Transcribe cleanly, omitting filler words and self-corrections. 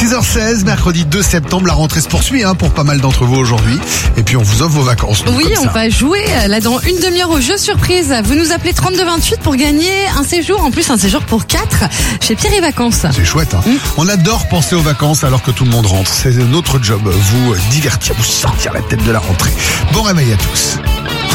6h16, mercredi 2 septembre, la rentrée se poursuit pour pas mal d'entre vous aujourd'hui. Et puis on vous offre vos vacances. Oui, on va jouer là dans une demi-heure au jeu surprise. Vous nous appelez 3228 pour gagner un séjour, en plus un séjour pour 4 chez Pierre et Vacances. C'est chouette. On adore penser aux vacances alors que tout le monde rentre. C'est notre job, vous divertir, vous sortir la tête de la rentrée. Bon réveil à tous.